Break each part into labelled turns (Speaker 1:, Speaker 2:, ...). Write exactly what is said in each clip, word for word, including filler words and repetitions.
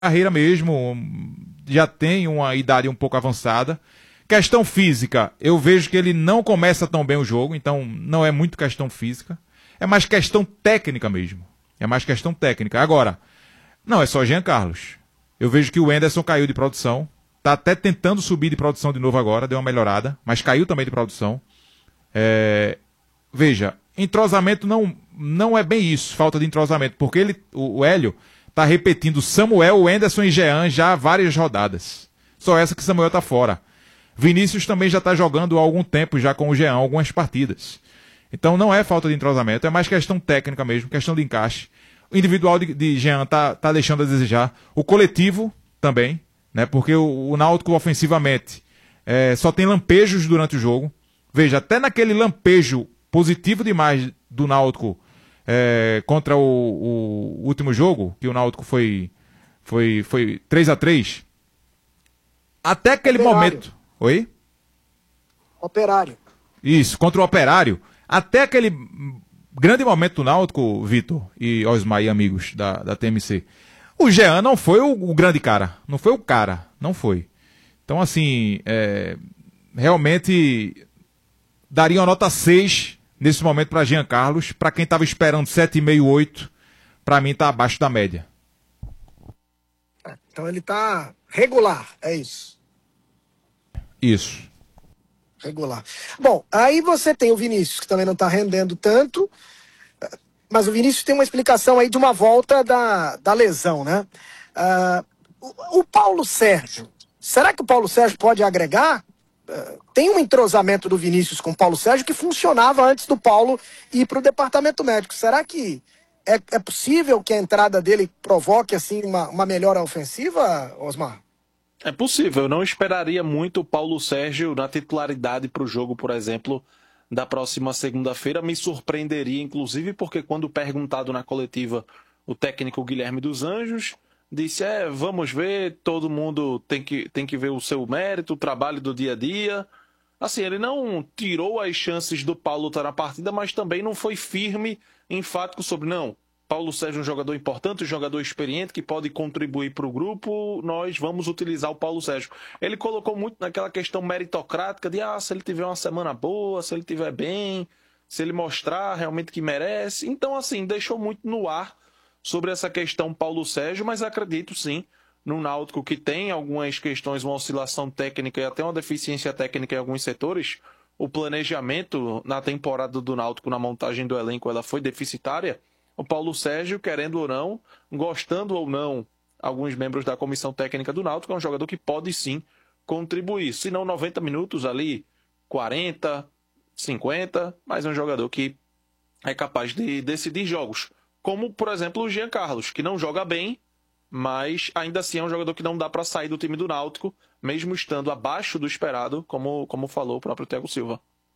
Speaker 1: carreira mesmo, já tem uma idade um pouco avançada. Questão física, eu vejo que ele não começa tão bem o jogo, então não é muito questão física. É mais questão técnica mesmo. É mais questão técnica. Agora, não é só Jean Carlos. Eu vejo que o Wenderson caiu de produção. Tá até tentando subir de produção de novo agora, deu uma melhorada, mas caiu também de produção. É... Veja, entrosamento não, não é bem isso, falta de entrosamento, porque ele, o, o Hélio tá repetindo Samuel, Wenderson e Jean já há várias rodadas. Só essa que Samuel tá fora. Vinícius também já tá jogando há algum tempo já com o Jean, algumas partidas. Então não é falta de entrosamento, é mais questão técnica mesmo, questão de encaixe. O individual de, de Jean tá, tá deixando a desejar. O coletivo também, né? Porque o, o Náutico ofensivamente é, só tem lampejos durante o jogo. Veja, até naquele lampejo positivo demais do Náutico é, contra o, o último jogo, que o Náutico foi, foi, foi três a três. Até aquele
Speaker 2: Operário.
Speaker 1: momento... Oi?
Speaker 2: Operário.
Speaker 1: Isso, contra o Operário. Até aquele grande momento do Náutico, Vitor e Osmar e amigos da, da T M C, o Jean não foi o, o grande cara. Não foi o cara. Não foi. Então, assim, é, realmente daria uma nota seis nesse momento para Jean Carlos. Para quem estava esperando sete vírgula cinco, oito, para mim está abaixo da média.
Speaker 2: Então ele está regular, é isso.
Speaker 1: Isso.
Speaker 2: Regular. Bom, aí você tem o Vinícius, que também não está rendendo tanto, mas o Vinícius tem uma explicação aí de uma volta da, da lesão, né? Uh, o, o Paulo Sérgio, será que o Paulo Sérgio pode agregar? Uh, tem um entrosamento do Vinícius com o Paulo Sérgio que funcionava antes do Paulo ir para o departamento médico. Será que é, é possível que a entrada dele provoque assim uma, uma melhora ofensiva, Osmar?
Speaker 3: É possível, eu não esperaria muito o Paulo Sérgio na titularidade para o jogo, por exemplo, da próxima segunda-feira. Me surpreenderia, inclusive, porque quando perguntado na coletiva o técnico Guilherme dos Anjos disse, é, vamos ver, todo mundo tem que, tem que ver o seu mérito, o trabalho do dia a dia. Assim, ele não tirou as chances do Paulo estar na partida, mas também não foi firme, enfático sobre, não, Paulo Sérgio é um jogador importante, um jogador experiente que pode contribuir para o grupo, nós vamos utilizar o Paulo Sérgio. Ele colocou muito naquela questão meritocrática de, ah, se ele tiver uma semana boa, se ele tiver bem, se ele mostrar realmente que merece. Então, assim, deixou muito no ar sobre essa questão Paulo Sérgio, mas acredito sim no Náutico que tem algumas questões, uma oscilação técnica e até uma deficiência técnica em alguns setores. O planejamento na temporada do Náutico, na montagem do elenco, ela foi deficitária. O Paulo Sérgio, querendo ou não, gostando ou não, alguns membros da comissão técnica do Náutico, é um jogador que pode sim contribuir. Se não noventa minutos ali, quarenta, cinquenta, mas é um jogador que é capaz de decidir jogos. Como, por exemplo, o Jean Carlos, que não joga bem, mas ainda assim é um jogador que não dá para sair do time do Náutico, mesmo estando abaixo do esperado, como, como falou o próprio Thiago Silva.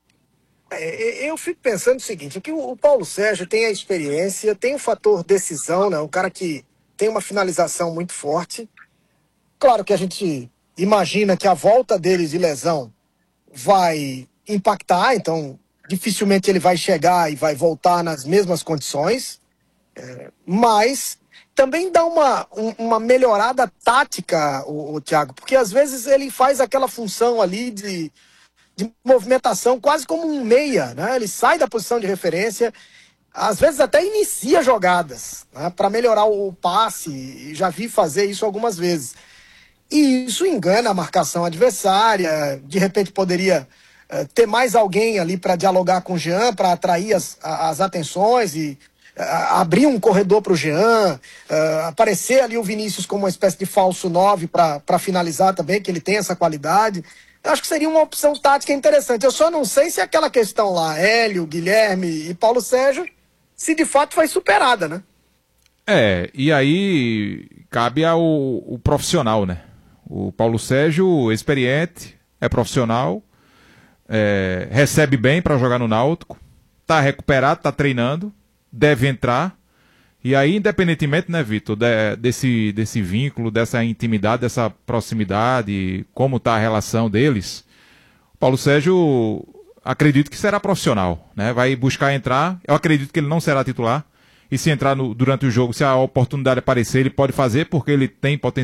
Speaker 2: É, eu fico pensando o seguinte, que o Paulo Sérgio tem a experiência, tem o fator decisão, né? Um cara que tem uma finalização muito forte. Claro que a gente imagina que a volta dele de lesão vai impactar, então dificilmente ele vai chegar e vai voltar nas mesmas condições, é, mas também dá uma, um, uma melhorada tática, o, o Thiago, porque às vezes ele faz aquela função ali de de movimentação, quase como um meia, né? Ele sai da posição de referência, às vezes até inicia jogadas, né? Para melhorar o passe, e já vi fazer isso algumas vezes. E isso engana a marcação adversária, de repente poderia uh, ter mais alguém ali para dialogar com o Jean, para atrair as, as atenções e uh, abrir um corredor para o Jean, uh, aparecer ali o Vinícius como uma espécie de falso nove para finalizar também, que ele tem essa qualidade. Eu acho que seria uma opção tática interessante. Eu só não sei se aquela questão lá, Hélio, Guilherme e Paulo Sérgio, se de fato foi superada, né?
Speaker 1: É, e aí cabe ao o profissional, né? O Paulo Sérgio, experiente, é profissional, é, recebe bem para jogar no Náutico, tá recuperado, tá treinando, deve entrar. E aí, independentemente, né, Vitor, de, desse, desse vínculo, dessa intimidade, dessa proximidade, como está a relação deles, o Paulo Sérgio, acredito que será profissional, né? Vai buscar entrar, eu acredito que ele não será titular, e se entrar no, durante o jogo, se a oportunidade aparecer, ele pode fazer, porque ele tem potencial